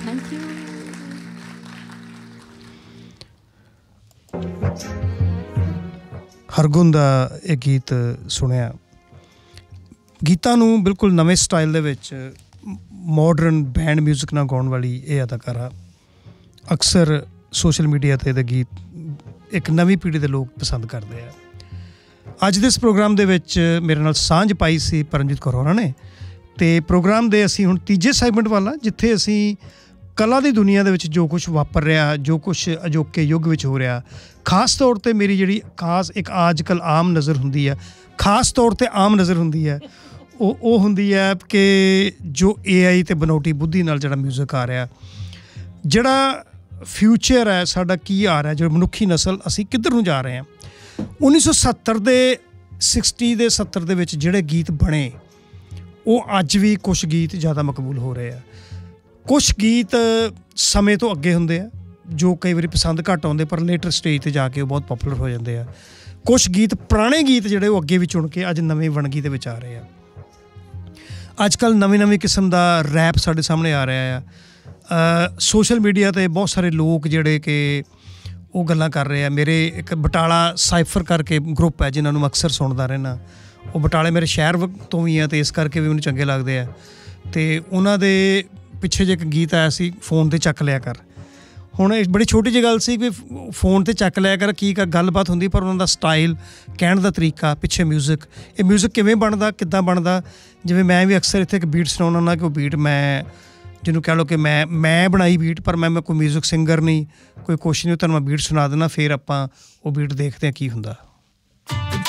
Thank you. Hargun ਦਾ ਇਹ ਗੀਤ ਸੁਣਿਆ। ਗੀਤਾਂ ਨੂੰ ਬਿਲਕੁਲ ਨਵੇਂ ਸਟਾਈਲ ਦੇ ਵਿੱਚ ਮਾਡਰਨ ਬੈਂਡ ਮਿਊਜ਼ਿਕ ਨਾਲ ਗਾਉਣ ਵਾਲੀ ਇਹ ਅਦਾਕਾਰਾ ਅਕਸਰ ਸੋਸ਼ਲ ਮੀਡੀਆ 'ਤੇ ਇਹਦੇ ਗੀਤ ਇੱਕ ਨਵੀਂ ਪੀੜ੍ਹੀ ਦੇ ਲੋਕ ਪਸੰਦ ਕਰਦੇ ਆ। ਅੱਜ ਦੇ ਇਸ ਪ੍ਰੋਗਰਾਮ ਦੇ ਵਿੱਚ ਮੇਰੇ ਨਾਲ ਸਾਂਝ ਪਾਈ ਸੀ ਪਰਮਜੀਤ ਕੌਰ ਹੋਰਾਂ ਨੇ, ਅਤੇ ਪ੍ਰੋਗਰਾਮ ਦੇ ਅਸੀਂ ਹੁਣ ਤੀਜੇ ਸੈਗਮੈਂਟ ਵੱਲ ਆ, ਜਿੱਥੇ ਅਸੀਂ ਕਲਾ ਦੀ ਦੁਨੀਆ ਦੇ ਵਿੱਚ ਜੋ ਕੁਛ ਵਾਪਰ ਰਿਹਾ, ਜੋ ਕੁਛ ਅਜੋਕੇ ਯੁੱਗ ਵਿੱਚ ਹੋ ਰਿਹਾ, ਖਾਸ ਤੌਰ 'ਤੇ ਮੇਰੀ ਜਿਹੜੀ ਖਾਸ ਇੱਕ ਅੱਜ ਕੱਲ੍ਹ ਆਮ ਨਜ਼ਰ ਹੁੰਦੀ ਹੈ, ਖਾਸ ਤੌਰ 'ਤੇ ਆਮ ਨਜ਼ਰ ਹੁੰਦੀ ਹੈ, ਉਹ ਹੁੰਦੀ ਹੈ ਕਿ ਜੋ AI ਅਤੇ ਬਨੌਟੀ ਬੁੱਧੀ ਨਾਲ ਜਿਹੜਾ ਮਿਊਜ਼ਿਕ ਆ ਰਿਹਾ, ਜਿਹੜਾ ਫਿਊਚਰ ਹੈ ਸਾਡਾ ਕੀ ਆ ਰਿਹਾ, ਜੋ ਮਨੁੱਖੀ ਨਸਲ ਅਸੀਂ ਕਿੱਧਰ ਨੂੰ ਜਾ ਰਹੇ ਹਾਂ। 1970 ਦੇ 60 ਦੇ 70 ਦੇ ਵਿੱਚ ਜਿਹੜੇ ਗੀਤ ਬਣੇ ਉਹ ਅੱਜ ਵੀ ਕੁਛ ਗੀਤ ਜ਼ਿਆਦਾ ਮਕਬੂਲ ਹੋ ਰਹੇ ਆ। ਕੁਛ ਗੀਤ ਸਮੇਂ ਤੋਂ ਅੱਗੇ ਹੁੰਦੇ ਆ ਜੋ ਕਈ ਵਾਰੀ ਪਸੰਦ ਘੱਟ ਆਉਂਦੇ, ਪਰ ਲੇਟਰ ਸਟੇਜ 'ਤੇ ਜਾ ਕੇ ਉਹ ਬਹੁਤ ਪਾਪੂਲਰ ਹੋ ਜਾਂਦੇ ਆ। ਕੁਛ ਗੀਤ ਪੁਰਾਣੇ ਗੀਤ ਜਿਹੜੇ ਉਹ ਅੱਗੇ ਵੀ ਚੁਣ ਕੇ ਅੱਜ ਨਵੇਂ ਵਣਗੀ ਦੇ ਵਿੱਚ ਆ ਰਹੇ ਆ। ਅੱਜ ਕੱਲ੍ਹ ਨਵੀਂ ਕਿਸਮ ਦਾ ਰੈਪ ਸਾਡੇ ਸਾਹਮਣੇ ਆ ਰਿਹਾ ਆ। ਸੋਸ਼ਲ ਮੀਡੀਆ 'ਤੇ ਬਹੁਤ ਸਾਰੇ ਲੋਕ ਜਿਹੜੇ ਕਿ ਉਹ ਗੱਲਾਂ ਕਰ ਰਹੇ ਆ। ਮੇਰੇ ਇੱਕ ਬਟਾਲਾ ਸਾਈਫਰ ਕਰਕੇ ਗਰੁੱਪ ਹੈ ਜਿਨ੍ਹਾਂ ਨੂੰ ਮੈਂ ਅਕਸਰ ਸੁਣਦਾ ਰਹਿੰਦਾ। ਉਹ ਬਟਾਲੇ ਮੇਰੇ ਸ਼ਹਿਰ ਤੋਂ ਵੀ ਆ ਅਤੇ ਇਸ ਕਰਕੇ ਵੀ ਮੈਨੂੰ ਚੰਗੇ ਲੱਗਦੇ ਆ। ਅਤੇ ਉਹਨਾਂ ਦੇ ਪਿੱਛੇ ਜੇ ਇੱਕ ਗੀਤ ਆਇਆ ਸੀ, ਫੋਨ 'ਤੇ ਚੱਕ ਲਿਆ ਕਰ। ਹੁਣ ਇਹ ਬੜੀ ਛੋਟੀ ਜਿਹੀ ਗੱਲ ਸੀ ਕਿ ਫੋਨ 'ਤੇ ਚੱਕ ਲਿਆ ਕਰ, ਕੀ ਗੱਲਬਾਤ ਹੁੰਦੀ, ਪਰ ਉਹਨਾਂ ਦਾ ਸਟਾਈਲ, ਕਹਿਣ ਦਾ ਤਰੀਕਾ, ਪਿੱਛੇ ਮਿਊਜ਼ਿਕ, ਇਹ ਮਿਊਜ਼ਿਕ ਕਿਵੇਂ ਬਣਦਾ, ਕਿੱਦਾਂ ਬਣਦਾ। ਜਿਵੇਂ ਮੈਂ ਵੀ ਅਕਸਰ ਇੱਥੇ ਇੱਕ ਬੀਟ ਸੁਣਾਉਂਦਾ ਹੁੰਦਾ ਕਿ ਉਹ ਬੀਟ ਮੈਂ ਜਿਹਨੂੰ ਕਹਿ ਲਓ ਕਿ ਮੈਂ ਬਣਾਈ ਬੀਟ, ਪਰ ਮੈਂ ਕੋਈ ਮਿਊਜ਼ਿਕ ਸਿੰਗਰ ਨਹੀਂ, ਕੋਈ ਕੁਛ ਨਹੀਂ, ਤੁਹਾਨੂੰ ਮੈਂ ਬੀਟ ਸੁਣਾ ਦਿੰਦਾ, ਫਿਰ ਆਪਾਂ ਉਹ ਬੀਟ ਦੇਖਦੇ ਹਾਂ ਕੀ ਹੁੰਦਾ।